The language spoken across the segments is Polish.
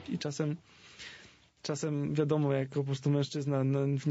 I czasem wiadomo, jak po prostu mężczyzna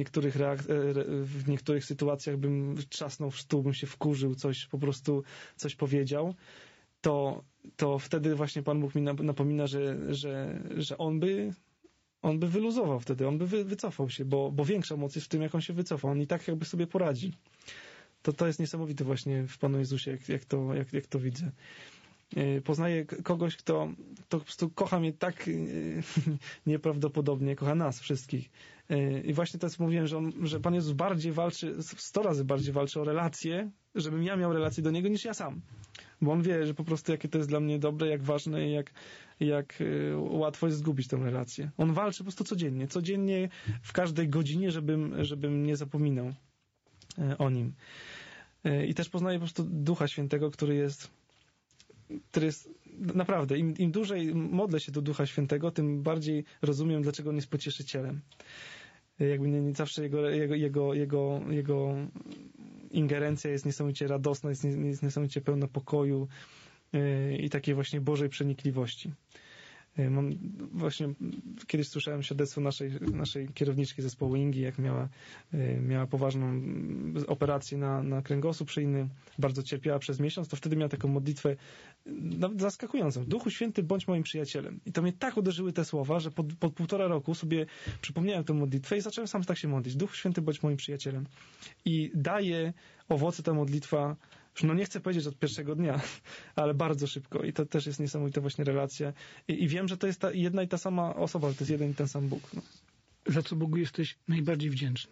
w niektórych sytuacjach bym trzasnął w stół, bym się wkurzył, coś powiedział, to wtedy właśnie Pan Bóg mi napomina, że on by wyluzował wtedy, on by wycofał się, bo większa moc jest w tym, jak on się wycofa. On i tak jakby sobie poradzi. To jest niesamowite właśnie w Panu Jezusie, jak to widzę. Poznaję kogoś, kto po prostu kocha mnie tak nieprawdopodobnie, kocha nas wszystkich. I właśnie to, co mówiłem, że Pan Jezus 100 razy bardziej walczy o relacje, żebym ja miał relację do Niego, niż ja sam. Bo On wie, że po prostu jakie to jest dla mnie dobre, jak ważne i jak łatwo jest zgubić tę relację. On walczy po prostu codziennie w każdej godzinie, żebym nie zapominał o Nim. I też poznaję po prostu Ducha Świętego, który jest naprawdę, im dłużej modlę się do Ducha Świętego, tym bardziej rozumiem, dlaczego On jest pocieszycielem. Jakby nie zawsze jego ingerencja jest niesamowicie radosna, jest niesamowicie pełna pokoju i takiej właśnie Bożej przenikliwości. Właśnie kiedyś słyszałem świadectwo naszej kierowniczki zespołu Ingi, jak miała poważną operację na kręgosłup szyjny, bardzo cierpiała przez miesiąc, to wtedy miała taką modlitwę nawet zaskakującą. Duchu Święty, bądź moim przyjacielem. I to mnie tak uderzyły te słowa, że po 1,5 roku sobie przypomniałem tę modlitwę i zacząłem sam tak się modlić. Duchu Święty, bądź moim przyjacielem. I daje owoce ta modlitwa, nie chcę powiedzieć od pierwszego dnia, ale bardzo szybko. I to też jest niesamowita właśnie relacja. I wiem, że to jest ta jedna i ta sama osoba, że to jest jeden i ten sam Bóg. No. Za co Bogu jesteś najbardziej wdzięczny?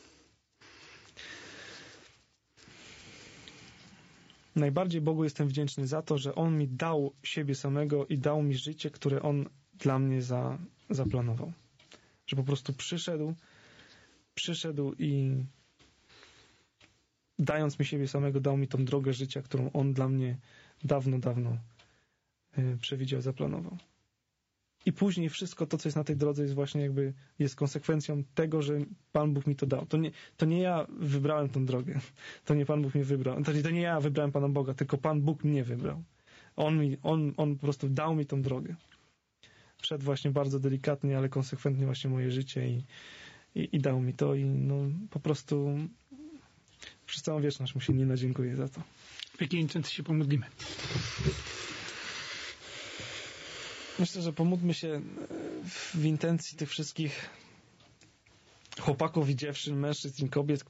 Najbardziej Bogu jestem wdzięczny za to, że On mi dał siebie samego i dał mi życie, które On dla mnie zaplanował. Że po prostu przyszedł i dając mi siebie samego, dał mi tą drogę życia, którą On dla mnie dawno przewidział, zaplanował. I później wszystko to, co jest na tej drodze, jest właśnie jest konsekwencją tego, że Pan Bóg mi to dał. To nie ja wybrałem tą drogę. To nie Pan Bóg mnie wybrał. To nie ja wybrałem Pana Boga, tylko Pan Bóg mnie wybrał. On po prostu dał mi tą drogę. Wszedł właśnie bardzo delikatnie, ale konsekwentnie właśnie moje życie i dał mi to i po prostu przez całą wieczność mu się nie nadziękuję za to. W jakiej intencji się pomodlimy? Myślę, że pomódlmy się w intencji tych wszystkich chłopaków i dziewczyn, mężczyzn i kobiet,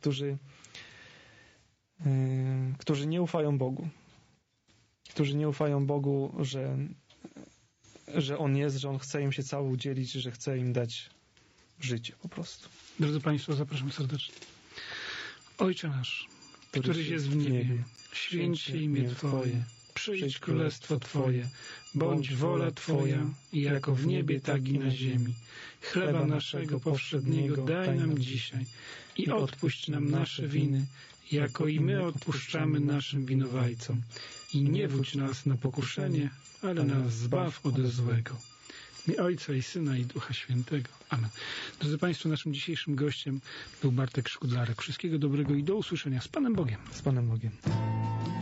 którzy nie ufają Bogu. Którzy nie ufają Bogu, że On jest, że On chce im się cały udzielić, że chce im dać życie po prostu. Drodzy Państwo, zapraszam serdecznie. Ojcze nasz, któryś jest w niebie, święć się imię Twoje. Przyjdź królestwo Twoje, bądź wola Twoja, jako w niebie, tak i na ziemi. Chleba naszego powszedniego daj nam dzisiaj i odpuść nam nasze winy, jako i my odpuszczamy naszym winowajcom. I nie wódź nas na pokuszenie, ale nas zbaw ode złego. W imię Ojca i Syna i Ducha Świętego. Amen. Drodzy Państwo, naszym dzisiejszym gościem był Bartek Szkudlarek. Wszystkiego dobrego i do usłyszenia. Z Panem Bogiem. Z Panem Bogiem.